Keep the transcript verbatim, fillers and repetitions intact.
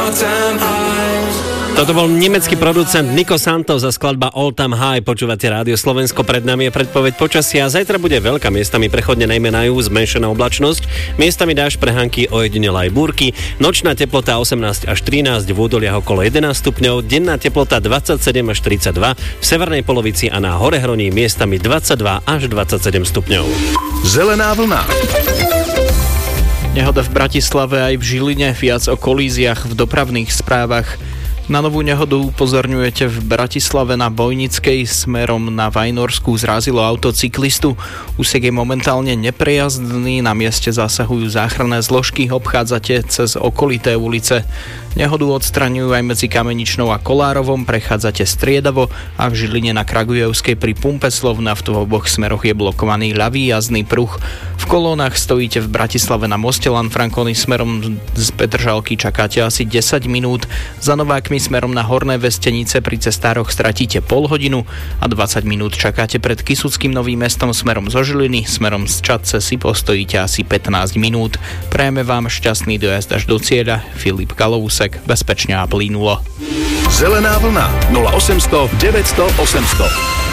Toto bol nemecký producent Nico Santos za skladba All Time High. Počúvate Rádio Slovensko, pred nami je predpoveď počasia. Zajtra bude veľká, miestami prechodne najmä na juhu zmenšená oblačnosť. Miestami dáš prehánky, ojedinele aj búrky. Nočná teplota osemnásť až trinásť, v údoliach okolo jedenásť stupňov. Denná teplota dvadsaťsedem až tridsaťdva, v severnej polovici a na Horehroní miestami dvadsaťdva až dvadsaťsedem stupňov. Zelená vlna. Nehoda v Bratislave aj v Žiline, viac o kolíziách v dopravných správach. Na novú nehodu upozorňujete v Bratislave na Bojnickej smerom na Vajnorsku, zrazilo auto cyklistu. Úsek je momentálne neprejazdný, na mieste zasahujú záchranné zložky, obchádzate cez okolité ulice. Nehodu odstraňujú aj medzi Kameničnou a Kolárovom, prechádzate striedavo a v Žiline na Kragujevskej pri pumpe Slovnaft v oboch smeroch je blokovaný ľavý jazdný pruh. V kolónach stojíte v Bratislave na moste Lanfranconi smerom z Petržalky, čakáte asi desať minút. Za Novákmi smerom na Horné Vestenice pri cestároch stratíte pol hodinu a dvadsať minút čakáte pred Kysuckým Novým Mestom smerom zo Žiliny, smerom z Čadce si postojíte asi pätnásť minút. Prajeme vám šťastný dojazd až do cieľa. Filip Kalousek, bezpečne a plynulo. Zelená vlna nula osemsto deväťsto osemsto.